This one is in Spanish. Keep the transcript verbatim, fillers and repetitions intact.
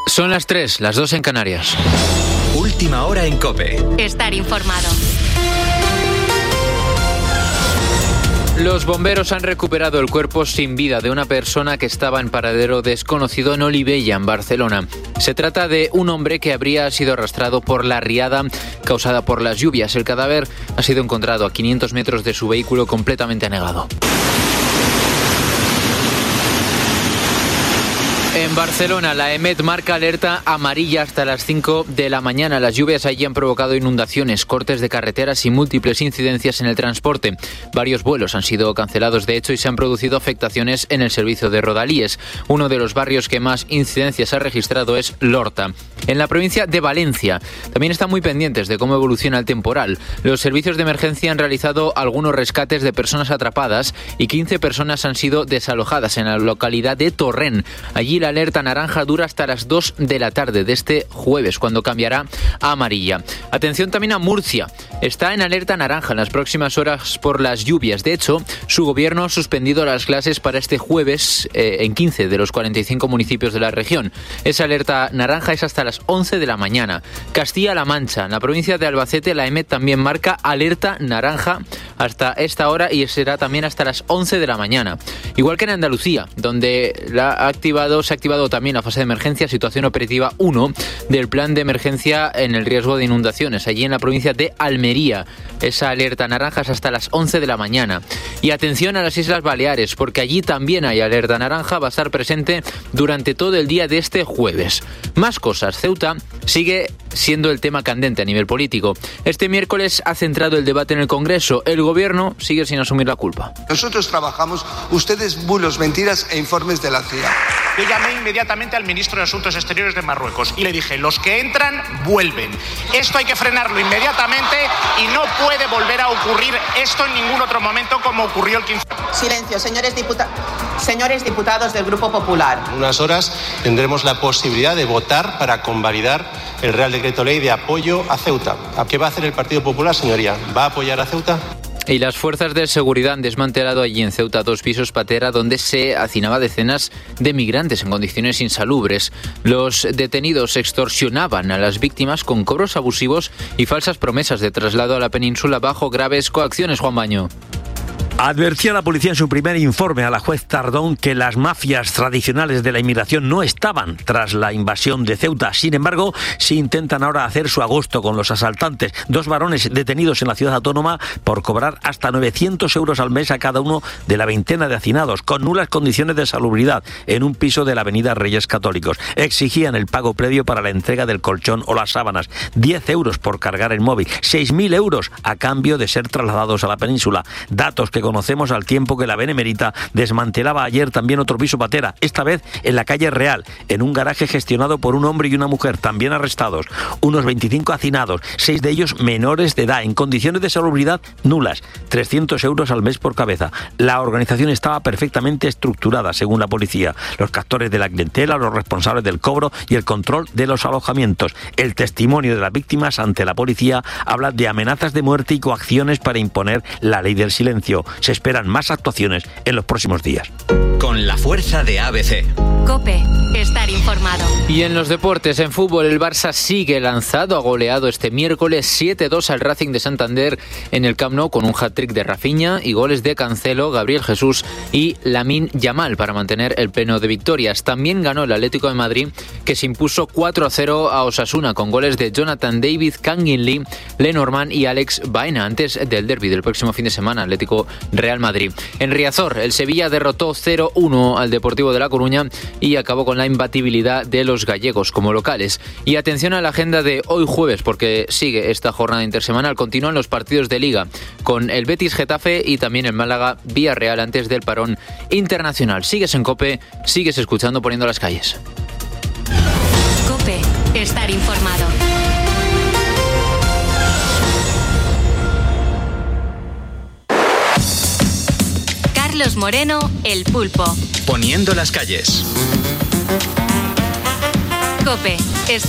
Son las tres, las dos en Canarias. Última hora en COPE. Estar informado. Los bomberos han recuperado el cuerpo sin vida de una persona que estaba en paradero desconocido en Olivella, en Barcelona. Se trata de un hombre que habría sido arrastrado por la riada causada por las lluvias. El cadáver ha sido encontrado a quinientos metros de su vehículo completamente anegado. En Barcelona, la EMET marca alerta amarilla hasta las cinco de la mañana. Las lluvias allí han provocado inundaciones, cortes de carreteras y múltiples incidencias en el transporte. Varios vuelos han sido cancelados, de hecho, y se han producido afectaciones en el servicio de Rodalíes. Uno de los barrios que más incidencias ha registrado es Lorta. En la provincia de Valencia también están muy pendientes de cómo evoluciona el temporal. Los servicios de emergencia han realizado algunos rescates de personas atrapadas y quince personas han sido desalojadas en la localidad de Torrent. Allí la alerta naranja dura hasta las dos de la tarde de este jueves, cuando cambiará a amarilla. Atención también a Murcia. Está en alerta naranja en las próximas horas por las lluvias. De hecho, su gobierno ha suspendido las clases para este jueves eh, en quince de los cuarenta y cinco municipios de la región. Esa alerta naranja es hasta las once de la mañana. Castilla-La Mancha. En la provincia de Albacete, la EMET también marca alerta naranja hasta esta hora y será también hasta las once de la mañana. Igual que en Andalucía, donde la ha activado, se ha activado también la fase de emergencia, situación operativa uno del plan de emergencia en el riesgo de inundaciones. Allí en la provincia de Almería, esa alerta naranja es hasta las once de la mañana. Y atención a las Islas Baleares, porque allí también hay alerta naranja, va a estar presente durante todo el día de este jueves. Más cosas. Ceuta sigue siendo el tema candente a nivel político. Este miércoles ha centrado el debate en el Congreso. El gobierno sigue sin asumir la culpa. Nosotros trabajamos, ustedes bulos, mentiras e informes de la C I A. Yo llamé inmediatamente al ministro de Asuntos Exteriores de Marruecos y le dije, los que entran, vuelven. Esto hay que frenarlo inmediatamente y no puede volver a ocurrir esto en ningún otro momento como ocurrió el quince. Silencio, señores, diputa- señores diputados del Grupo Popular. En unas horas tendremos la posibilidad de votar para convalidar el Real Decreto Ley de apoyo a Ceuta. ¿Qué va a hacer el Partido Popular, señoría? ¿Va a apoyar a Ceuta? Y las fuerzas de seguridad han desmantelado allí en Ceuta dos pisos patera donde se hacinaba decenas de migrantes en condiciones insalubres. Los detenidos extorsionaban a las víctimas con cobros abusivos y falsas promesas de traslado a la península bajo graves coacciones. Juan Baño. Advertía la policía en su primer informe a la juez Tardón que las mafias tradicionales de la inmigración no estaban tras la invasión de Ceuta. Sin embargo, sí intentan ahora hacer su agosto con los asaltantes. Dos varones detenidos en la ciudad autónoma por cobrar hasta novecientos euros al mes a cada uno de la veintena de hacinados, con nulas condiciones de salubridad, en un piso de la avenida Reyes Católicos. Exigían el pago previo para la entrega del colchón o las sábanas, diez euros por cargar el móvil, seis mil euros a cambio de ser trasladados a la península. Datos que conocemos al tiempo que la Benemérita desmantelaba ayer también otro piso patera, esta vez en la calle Real, en un garaje gestionado por un hombre y una mujer, también arrestados. Unos veinticinco hacinados, seis de ellos menores de edad, en condiciones de salubridad nulas, trescientos euros al mes por cabeza. La organización estaba perfectamente estructurada, según la policía. Los captores de la clientela, los responsables del cobro y el control de los alojamientos. El testimonio de las víctimas ante la policía habla de amenazas de muerte y coacciones para imponer la ley del silencio. Se esperan más actuaciones en los próximos días. Con la fuerza de A B C. COPE. Estar informado. Y en los deportes, en fútbol, el Barça sigue lanzado. Ha goleado este miércoles siete dos al Racing de Santander en el Camp Nou con un hat-trick de Rafinha y goles de Cancelo, Gabriel Jesús y Lamine Yamal para mantener el pleno de victorias. También ganó el Atlético de Madrid, que se impuso cuatro a cero a Osasuna con goles de Jonathan David, Kangin Lee, Lenormand y Alex Baena antes del derbi del próximo fin de semana, Atlético Real Madrid. En Riazor, el Sevilla derrotó cero uno al Deportivo de La Coruña y acabó con la imbatibilidad de los gallegos como locales. Y atención a la agenda de hoy jueves, porque sigue esta jornada intersemanal. Continúan los partidos de Liga con el Betis Getafe y también el Málaga Villarreal antes del parón internacional. Sigues en COPE, sigues escuchando Poniendo las Calles. COPE. Estar informado. Carlos Moreno, El Pulpo. Poniendo las Calles. COPE. Estar